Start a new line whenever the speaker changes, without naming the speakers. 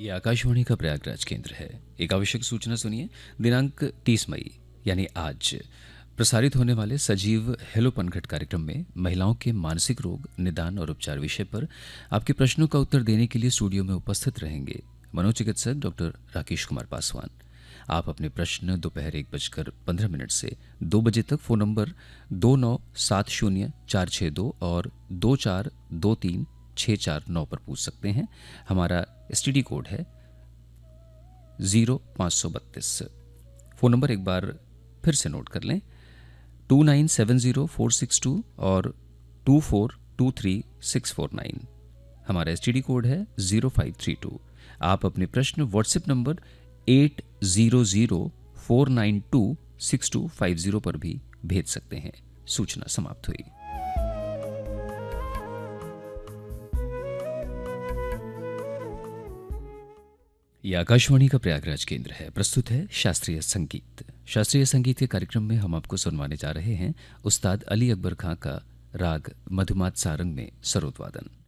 ये आकाशवाणी का प्रयागराज केंद्र है। एक आवश्यक सूचना सुनिए। दिनांक 30 मई यानी आज प्रसारित होने वाले सजीव हेलो पनघट कार्यक्रम में महिलाओं के मानसिक रोग निदान और उपचार विषय पर आपके प्रश्नों का उत्तर देने के लिए स्टूडियो में उपस्थित रहेंगे मनोचिकित्सक डॉक्टर राकेश कुमार पासवान। आप अपने प्रश्न दोपहर 1:15 से 2 बजे तक फोन नंबर 2970-462 और 2423-649 पर पूछ सकते हैं। हमारा एसटीडी कोड है 0532। फोन नंबर एक बार फिर से नोट कर लें 2970-462 और 2423-649। हमारा एसटीडी कोड है 0532। आप अपने प्रश्न व्हाट्सएप नंबर 8004926250 पर भी भेज सकते हैं। सूचना समाप्त हुई। यह आकाशवाणी का प्रयागराज केंद्र है। प्रस्तुत है शास्त्रीय संगीत। शास्त्रीय संगीत के कार्यक्रम में हम आपको सुनवाने जा रहे हैं उस्ताद अली अकबर खां का राग मधुमात सारंग में सरोद वादन।